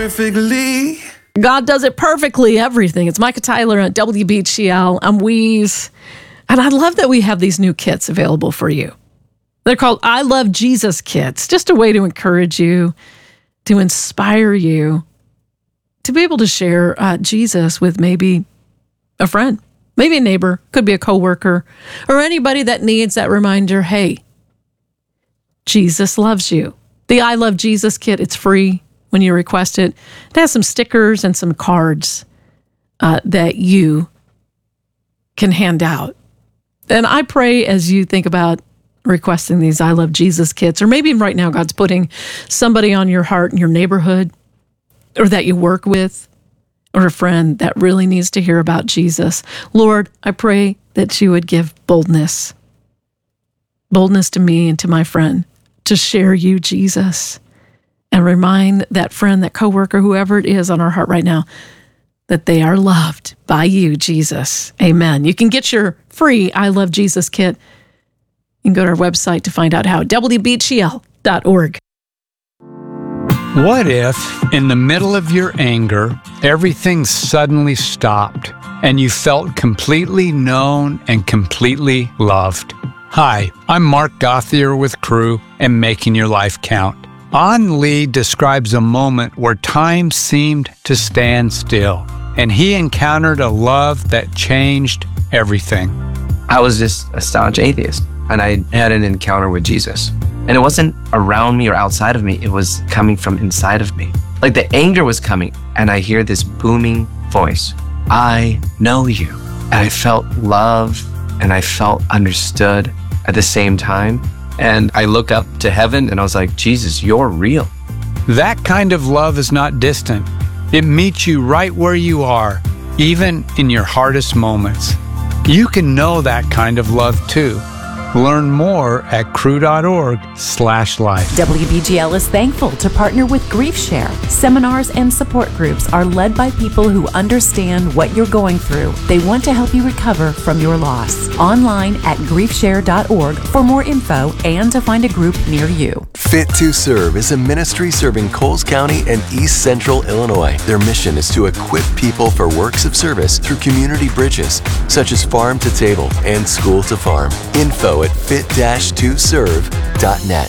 Perfectly. God does it perfectly, everything. It's Micah Tyler at WBGL. I'm Weeze. And I love that we have these new kits available for you. They're called I Love Jesus kits. Just a way to encourage you, to inspire you, to be able to share Jesus with maybe a friend, maybe a neighbor, could be a coworker, or anybody that needs that reminder, hey, Jesus loves you. The I Love Jesus kit, it's free when you request it. It has some stickers and some cards that you can hand out. And I pray as you think about requesting these I Love Jesus kits, or maybe right now God's putting somebody on your heart in your neighborhood, or that you work with, or a friend that really needs to hear about Jesus. Lord, I pray that you would give boldness to me and to my friend to share you, Jesus, and remind that friend, that coworker, whoever it is on our heart right now, that they are loved by you, Jesus. Amen. You can get your free I Love Jesus kit. You can go to our website to find out how, WBGL.org. What if, in the middle of your anger, everything suddenly stopped and you felt completely known and completely loved? Hi, I'm Mark Gothier with Crew and Making Your Life Count. An Lee describes a moment where time seemed to stand still, and he encountered a love that changed everything. I was just a staunch atheist, and I had an encounter with Jesus. And it wasn't around me or outside of me, it was coming from inside of me. Like the anger was coming, and I hear this booming voice, I know you. And I felt love, and I felt understood at the same time. And I look up to heaven, and I was like, Jesus, you're real. That kind of love is not distant. It meets you right where you are, even in your hardest moments. You can know that kind of love too. Learn more at crew.org/life. WBGL is thankful to partner with GriefShare. Seminars and support groups are led by people who understand what you're going through. They want to help you recover from your loss. Online at griefshare.org for more info and to find a group near you. Fit to Serve is a ministry serving Coles County and East Central Illinois. Their mission is to equip people for works of service through community bridges, such as Farm to Table and School to Farm. Info at fit-2serve.net.